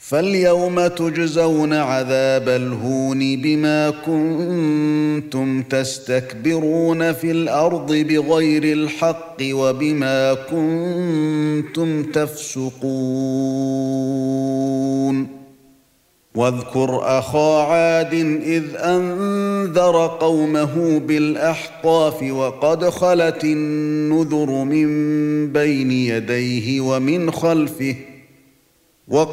فاليوم تجزون عذاب الهون بما كنتم تستكبرون في الأرض بغير الحق وبما كنتم تفسقون واذكر أخا عاد إذ أنذر قومه بالأحقاف وقد خلت النذر من بين يديه ومن خلفه